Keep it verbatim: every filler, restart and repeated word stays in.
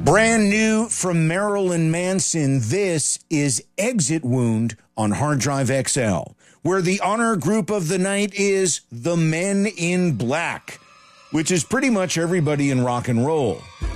Brand new from Marilyn Manson, this is Exit Wound on Hard Drive X L, where the honor group of the night is the Men in Black, which is pretty much everybody in rock and roll.